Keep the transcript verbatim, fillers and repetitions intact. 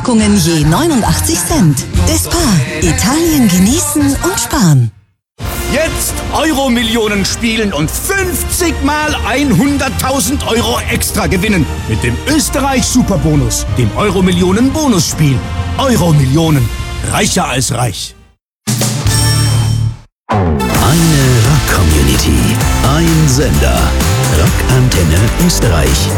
Packungen je neunundachtzig Cent. Despar. Italien genießen und sparen. Jetzt Euro-Millionen spielen und fünfzig mal hunderttausend Euro extra gewinnen. Mit dem Österreich-Superbonus, dem Euro-Millionen-Bonusspiel. Euro-Millionen. Reicher als reich. Eine Rock-Community. Ein Sender. Rock Antenne Österreich.